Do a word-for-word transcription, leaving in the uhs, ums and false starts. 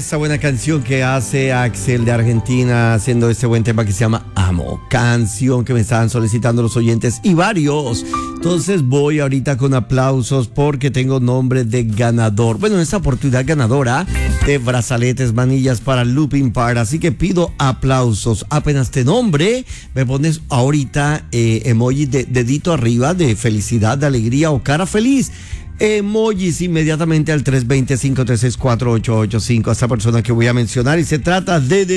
esa buena canción que hace Axel de Argentina, haciendo este buen tema que se llama Amo, canción que me estaban solicitando los oyentes y varios. Entonces voy ahorita con aplausos porque tengo nombre de ganador. Bueno, en esta oportunidad ganadora de brazaletes, manillas para Looping Park. Así que pido aplausos. Apenas te nombre, me pones ahorita eh, emoji de dedito arriba de felicidad, de alegría o cara feliz. Emojis inmediatamente al tres dos cero, cinco tres seis, cuatro ocho ocho cinco a esta persona que voy a mencionar, y se trata de